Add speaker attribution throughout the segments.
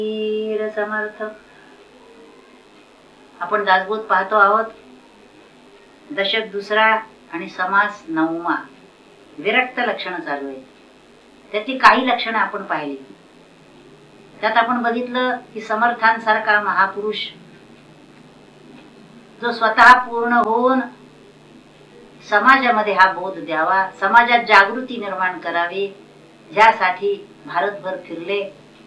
Speaker 1: वीर समर्थ. आपण दासबोध पाहतो आहोत. दशक दुसरा आणि समास नवमा. विरक्त लक्षण चालू आहे. त्याची काही लक्षणं आपण पाहिली. त्यात आपण बघितलं की समर्थांसारखा महापुरुष जो स्वतः पूर्ण होऊन समाजामध्ये हा बोध द्यावा, समाजात जागृती निर्माण करावी, ज्यासाठी भारतभर फिरले,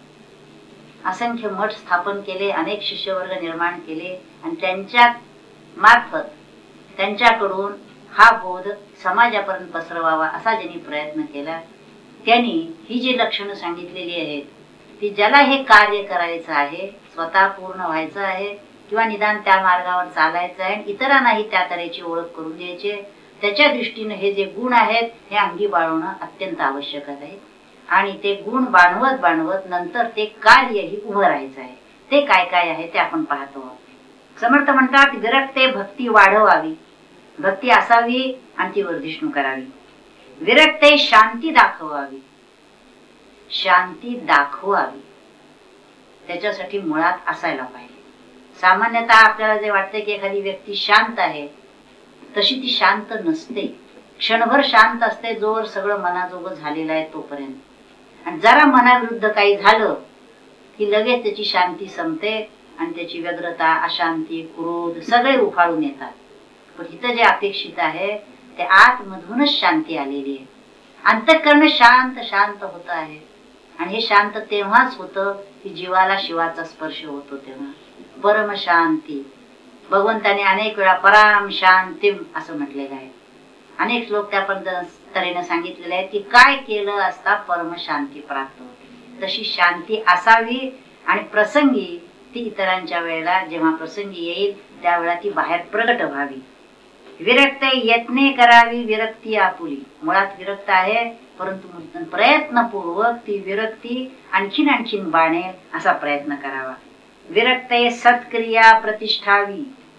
Speaker 1: असंख्य मठ स्थापन केले, अनेक शिष्यवर्ग निर्माण केले आणि त्यांच्या मार्फत त्यांच्याकडून हा बोध समाजापर्यंत पसरवावा असा ज्यांनी प्रयत्न केला, त्यांनी ही जी लक्षणं सांगितलेली आहेत ती ज्याला हे कार्य करायचं आहे, स्वतः पूर्ण व्हायचं आहे किंवा निदान त्या मार्गावर चालायचं आहे, इतरांनाही त्या तऱ्हेची ओळख करून द्यायची, त्याच्या दृष्टीने हे जे गुण आहेत हे अंगी बाळगणं अत्यंत आवश्यक आहे. आणि ते गुण बाणवत बाणवत नंतर ते कार्यही उभं राहायचं आहे. ते काय काय आहे ते आपण पाहतो. समर्थ म्हणतात, विरक्ते भक्ती वाढवावी, भक्ती असावी आणि ती वर्धिष्णू करावी. विरक्ते शांती दाखवावी, शांती दाखवावी, त्याच्यासाठी मुळात असायला पाहिजे. सामान्यतः आपल्याला जे वाटते की एखादी व्यक्ती शांत आहे, तशी ती शांत नसते. क्षणभर शांत असते जोवर सगळं मनाजोगं झालेलं आहे तोपर्यंत. आणि जरा मनाविरुद्ध काही झालं की लगेच त्याची शांती संपते आणि त्याची व्यग्रता, अशांती, क्रोध सगळे उफाळून येतात. पण इथं जे अपेक्षित आहे ते आतमधूनच शांती आलेली आहे. अंतःकरण शांत शांत होत आहे. आणि हे शांत तेव्हाच होतं की जीवाला शिवाचा स्पर्श होतो तेव्हा. परम शांती, भगवंताने अनेक वेळा पराम शांतीम असं म्हटलेलं आहे. अनेक श्लोक त्या तऱ्हेने सांगितलेले आहेत की काय केलं असता परम शांती प्राप्त होते. तशी शांती असावी आणि प्रसंगी ती इतरांच्या वेळेला जेव्हा प्रसंगी येईल त्यावेळेला ती बाहेर प्रगट व्हावी. विरक्त यत्ने करावी, विरक्ती आपुली. मुळात विरक्त आहे परंतु प्रयत्नपूर्वक ती विरक्ती आणखीन आणखीन बाणेल असा प्रयत्न करावा. विरक्ते सत्क्रिया प्रतिष्ठावी.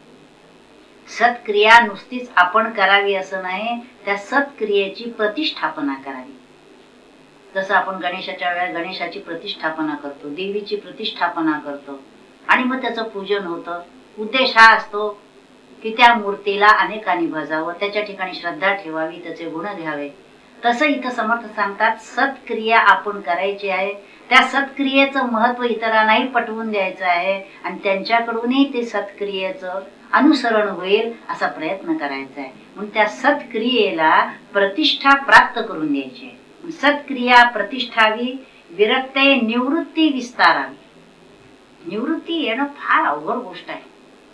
Speaker 1: सत्क्रिया नुसतीच आपण करावी असं नाही, त्या सत्क्रियेची प्रतिष्ठापना करावी. जसं आपण गणेशाच्या वेळेला गणेशाची प्रतिष्ठापना करतो, देवीची प्रतिष्ठापना करतो आणि मग त्याचं पूजन होतं. उद्देश हा असतो की त्या मूर्तीला अनेकांनी भजावं, त्याच्या ठिकाणी श्रद्धा ठेवावी, त्याचे गुण घ्यावे. तसं इथं समर्थ सांगतात, सत्क्रिया आपण करायची आहे. त्या सत्क्रियेचं महत्व इतरांनाही पटवून द्यायचं आहे आणि त्यांच्याकडूनही ते सत्क्रियेचं अनुसरण होईल असा प्रयत्न करायचा आहे. म्हणून त्या सत्क्रियेला प्रतिष्ठा प्राप्त करून द्यायची आहे. सत्क्रिया प्रतिष्ठावी, विरक्ते निवृत्ती विस्तारावी. निवृत्ती येणं फार अवघड गोष्ट आहे.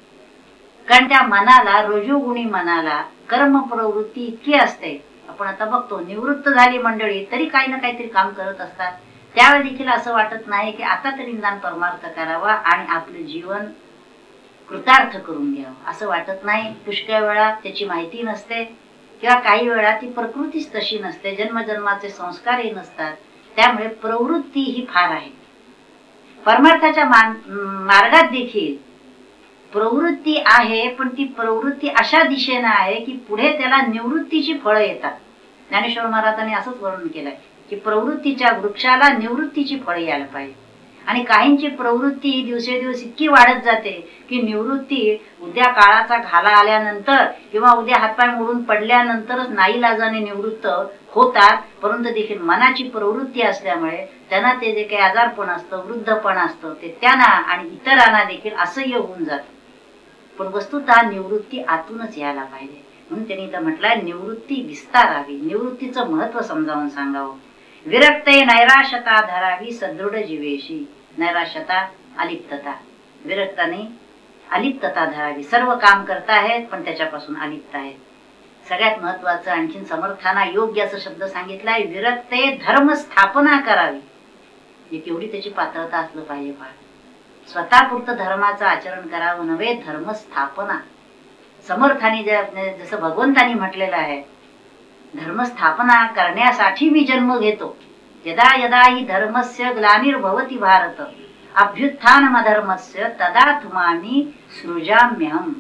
Speaker 1: कारण त्या मनाला, रजोगुणी मनाला कर्म प्रवृत्ती इतकी असते. आपण आता बघतो निवृत्त झाली मंडळी तरी काही ना काहीतरी काम करत असतात. त्यावेळी देखील असं वाटत नाही की आता तरी निदान परमार्थ करावा आणि आपलं जीवन कृतार्थ करून घ्यावं असं वाटत नाही. पुष्कळ वेळा त्याची माहिती नसते किंवा काही वेळा ती प्रकृतीच तशी नसते, जन्मजन्माचे संस्कारही नसतात. त्यामुळे प्रवृत्ती ही फार आहे. परमार्थाच्या मार्गात देखील प्रवृत्ती आहे, पण ती प्रवृत्ती अशा दिशेने आहे की पुढे त्याला निवृत्तीची फळं येतात. ज्ञानेश्वर महाराजांनी असंच वर्णन केलंय की प्रवृत्तीच्या वृक्षाला निवृत्तीची फळं यायला पाहिजे. आणि काहींची प्रवृत्ती दिवसेदिवस इतकी वाढत जाते की निवृत्ती उद्या काळाचा घाला आल्यानंतर किंवा उद्या हातपाय मोडून पडल्यानंतरच नाईलाजाने निवृत्त होतात. परंतु देखील मनाची प्रवृत्ती असल्यामुळे त्यांना ते जे काही आजारपण असतं, वृद्धपण असतं, ते त्यांना आणि इतरांना देखील असह्य होऊन जातं. पण वस्तुतः निवृत्ती आतूनच यायला पाहिजे. म्हणून त्यांनी इथं म्हटलंय निवृत्ती विस्तारावी, निवृत्तीचं महत्व समजावून सांगावं. विरक्ते नैराश्यता धरावी, सदृढ जीवेशी. नैराश्यता अलिप्तता, विरक्ताने अलिप्तता धरावी. सर्व काम करता आहेत पण त्याच्यापासून अलिप्त आहेत. सगळ्यात महत्वाचं आणखीन समर्थाना योग्य असं शब्द सांगितलाय, विरक्ते धर्म स्थापना करावी. केवढी त्याची पात्रता असलं पाहिजे. फार स्वतःपुरतं धर्माचं आचरण करावं नव्हे, धर्म स्थापना. समर्थाने जसं भगवंतानी म्हटलेलं आहे, धर्मस्थापना करण्यासाठी मी जन्म घेतो. यदा यदा हि धर्मस्य ग्लानिर्भवति भारत अभ्युत्थानमधर्मस्य तदा त्वामि सृजाम्यहम्.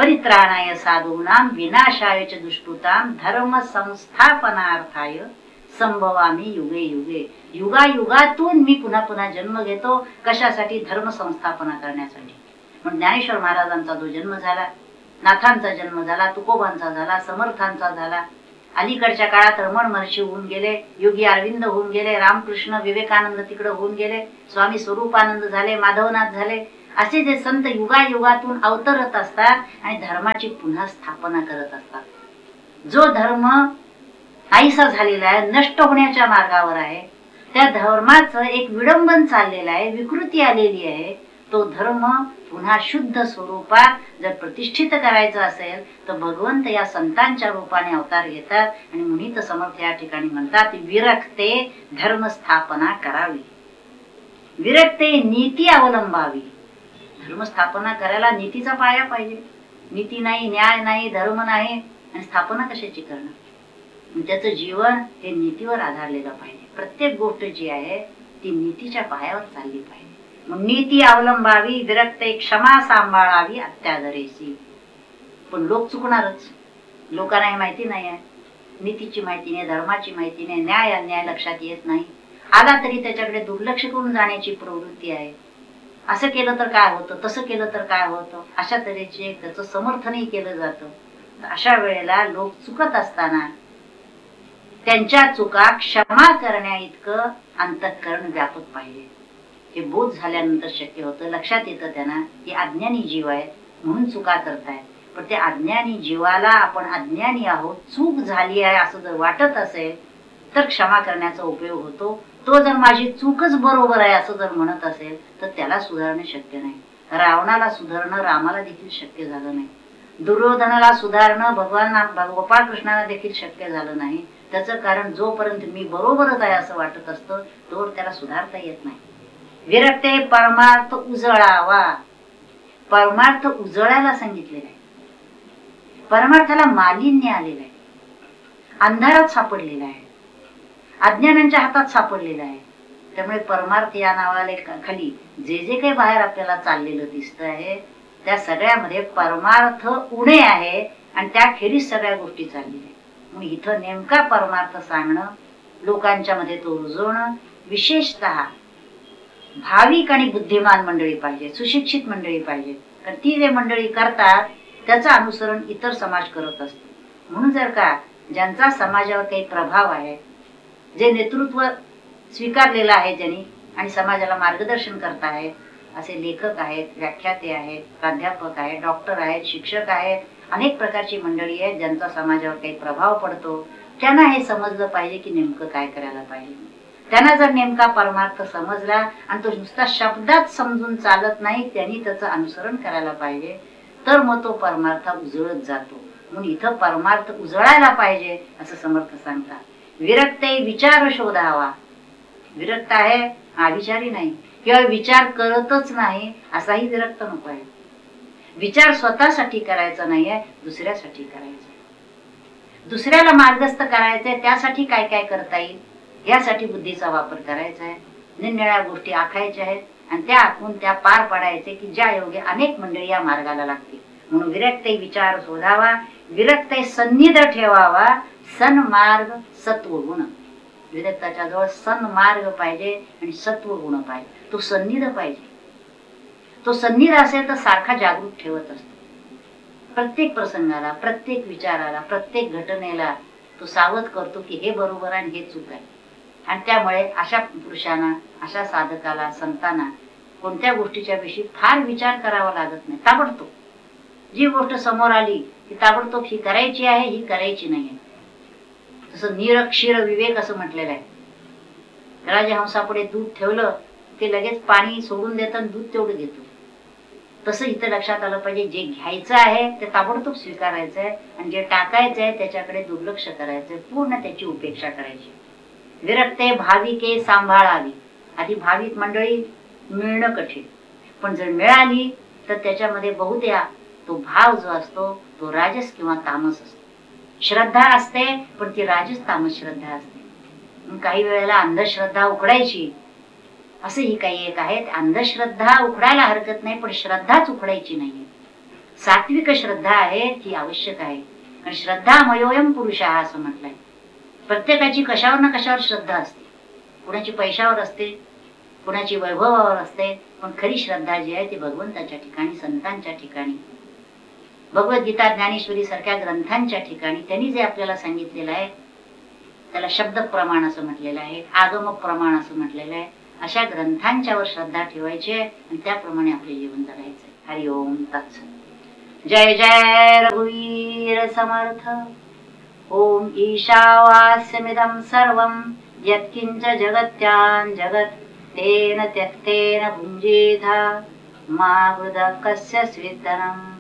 Speaker 1: परित्राणाय साधूनां विनाशाय च दुष्कृतां धर्म संस्थापनार्थाय संभवामी युगे युगे, युगायुगातून मी पुन्हा पुन्हा जन्म घेतो. कशासाठी? धर्म संस्थापना करण्यासाठी. पण ज्ञानेश्वर महाराजांचा जो जन्म झाला, नाथांचा जन्म झाला, तुकोबांचा झाला, समर्थांचा झाला, अलीकडच्या काळात रमण महर्षी होऊन गेले, योगी अरविंद होऊन गेले, रामकृष्ण विवेकानंद तिकडे होऊन गेले, स्वामी स्वरूपानंद झाले, माधवनाथ झाले, असे जे संत युगायुगातून अवतरत असतात आणि धर्माची पुन्हा स्थापना करत असतात. जो धर्म नाहीसा झालेला आहे, नष्ट होण्याच्या मार्गावर आहे, त्या धर्माचं एक विडंबन चाललेलं आहे, विकृती आलेली आहे. तो धर्म पुन्हा शुद्ध स्वरूपात जर प्रतिष्ठित करायचा असेल तर भगवंत या संतांच्या रूपाने अवतार घेतात. आणि मुनीत समर्थ या ठिकाणी म्हणतात, विरक्ते धर्म स्थापना करावी, विरक्ते नीती अवलंबावी. धर्म स्थापना करायला नीतीचा पाया पाहिजे. नीती नाही, न्याय नाही, धर्म नाही, आणि स्थापना कशाची करणार? त्याचं जीवन हे नीतीवर आधारलेलं पाहिजे. प्रत्येक गोष्ट जी आहे ती नीतीच्या पायावर चालली पाहिजे. मग नीती अवलंबावी, विरक्ते क्षमा सांभाळावी अत्यादरेसी. पण लोक चुकणारच. लोकांना हे माहिती नाही आहे, नीतीची माहिती नाही, धर्माची माहिती नाही, न्याय अन्याय लक्षात येत नाही. आला तरी त्याच्याकडे दुर्लक्ष करून जाण्याची प्रवृत्ती आहे. असं केलं तर काय होतं, तसं केलं तर काय होतं, अशा तऱ्हेचे त्याचं समर्थनही केलं जातं. अशा वेळेला लोक चुकत असताना त्यांच्या चुका क्षमा करण्या इतकं अंतःकरण व्यापक पाहिजे. हे बोध झाल्यानंतर शक्य होतं. लक्षात येतं त्यांना की अज्ञानी जीव आहेत म्हणून चुका करतायत. पण त्या अज्ञानी जीवाला आपण अज्ञानी आहोत, चूक झाली आहे असं जर वाटत असेल तर क्षमा करण्याचा उपयोग होतो. तो जर माझी चूकच बरोबर आहे असं जर म्हणत असेल तर त्याला सुधारणे शक्य नाही. रावणाला सुधारणं रामाला देखील शक्य झालं नाही. दुर्योधनाला सुधारणं गोपाळ कृष्णाला देखील शक्य झालं नाही. त्याचं कारण जोपर्यंत मी बरोबरच आहे असं वाटत असतं तोवर त्याला सुधारता येत नाही. विरक्ते परमार्थ उजळावा. परमार्थ उजळायला सांगितलेला आहे. परमार्थाला मालिन्य आलेलं आहे, अंधारात सापडलेला आहे, अज्ञानांच्या हातात सापडलेला आहे. त्यामुळे परमार्थ या नावाला खाली जे जे काही बाहेर आपल्याला चाललेलं दिसत आहे त्या सगळ्यामध्ये परमार्थ उणे आहे आणि त्याखेरीज सगळ्या गोष्टी चाललेल्या आहेत. मग इथं नेमका परमार्थ सांगणं, लोकांच्या मध्ये तो रुजवणं, विशेषतः भाविक आणि बुद्धिमान मंडळी पाहिजे, सुशिक्षित मंडळी पाहिजे. कारण ती जे मंडळी करतात त्याचं अनुसरण इतर समाज करत असतो. म्हणून जर का ज्यांचा समाजावर काही प्रभाव आहे, जे नेतृत्व स्वीकारलेलं आहे ज्यांनी आणि समाजाला मार्गदर्शन करत आहेत, असे लेखक आहेत, व्याख्याते आहेत, प्राध्यापक आहेत, डॉक्टर आहेत, शिक्षक आहेत, अनेक प्रकारची मंडळी आहेत ज्यांचा समाजावर काही प्रभाव पडतो. त्यांना हे समजलं पाहिजे की नेमकं काय करायला पाहिजे. त्यांना जर नेमका परमार्थ समजला आणि तो नुसता शब्दात समजून चालत नाही, त्यांनी त्याचं अनुसरण करायला पाहिजे, तर मग तो परमार्थ उजळत जातो. म्हणून इथं परमार्थ उजळायला पाहिजे असं समर्थ सांगतात. विरक्ते विचार शोधावा. विरक्त आहे अविचारी नाही, किंवा विचार करतच नाही असाही विरक्त नको आहे. विचार स्वतःसाठी करायचा नाहीये, दुसऱ्यासाठी करायचा. दुसऱ्याला मार्गस्थ करायचंय, त्यासाठी काय काय करता येईल यासाठी बुद्धीचा वापर करायचा आहे. निरनिराळ्या गोष्टी आखायच्या आहेत आणि त्या आखून त्या पार पाडायचे की ज्या योगे अनेक मंडळी या मार्गाला लागतील. म्हणून विरक्ते विचार शोधावा, विरक्ते सन्निध ठेवावा, सन्मार्ग सत्वगुण. विरक्ताच्या जवळ सन्मार्ग पाहिजे आणि सत्वगुण पाहिजे. तो सन्निध पाहिजे. तो सन्निध असेल तर सारखा जागृत ठेवत असतो. प्रत्येक प्रसंगाला, प्रत्येक विचाराला, प्रत्येक घटनेला तो सावध करतो की हे बरोबर आहे आणि हे चूक आहे. आणि त्यामुळे अशा पुरुषांना, अशा साधकाला, संतांना कोणत्या गोष्टीच्या विषयी फार विचार करावा लागत नाही. ताबडतोब जी गोष्ट समोर आली ती ताबडतोब ही करायची आहे, ही करायची नाही. तसं निरक्षीर विवेक असं म्हटलेलं आहे. राजहंसापुढे दूध ठेवलं ते लगेच पाणी सोडून देतं आणि दूध तेवढं घेतो. तसं इथं लक्षात आलं पाहिजे, जे घ्यायचं आहे ते ताबडतोब स्वीकारायचं आहे आणि जे टाकायचं आहे त्याच्याकडे दुर्लक्ष करायचंय, पूर्ण त्याची उपेक्षा करायची. विरक्ते भाविके सांभाळावी. आधी भाविक मंडळी मिळणं कठीण, पण जर मिळाली तर त्याच्यामध्ये बहुतेक तो भाव जो असतो तो राजस किंवा तामस असतो. श्रद्धा असते पण ती राजस तामस श्रद्धा असते. काही वेळेला अंधश्रद्धा उखडायची, असंही काही एक आहे. अंधश्रद्धा उखडायला हरकत नाही, पण श्रद्धाच उखडायची नाहीये. सात्विक श्रद्धा आहे ती आवश्यक आहे. कारण श्रद्धा मयोयम पुरुष असं म्हटलंय. प्रत्येकाची कशावर ना कशावर श्रद्धा असते. कुणाची पैशावर असते, कुणाची वैभवावर असते, पण खरी श्रद्धा जी आहे ती भगवंताच्या ठिकाणी, संतांच्या ठिकाणी, भगवद्गीता ज्ञानेश्वरी सारख्या ग्रंथांच्या ठिकाणी. त्यांनी जे आपल्याला सांगितलेलं आहे त्याला शब्द प्रमाण असं म्हटलेलं आहे, आगम प्रमाण असं म्हटलेलं आहे. अशा ग्रंथांच्यावर श्रद्धा ठेवायची आणि त्याप्रमाणे आपले जीवन जगायचे. हरि ओम तत्सत. जय जय रघुवीर समर्थ. ओम ईशावास्यमिदं सर्वं यत्किंच जगत्यां जगत् तेन त्यक्तेन भुञ्जीथा मा वृद कस्य स्विद्धनम्.